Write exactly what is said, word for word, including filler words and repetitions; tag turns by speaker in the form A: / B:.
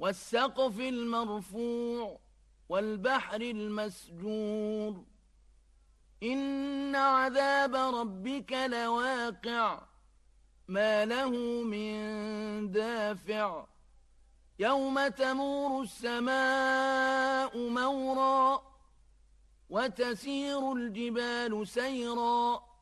A: والسقف المرفوع والبحر المسجور إن عذاب ربك لواقع ما له من دافع يوم تمور السماء مورا وتسير الجبال سيرا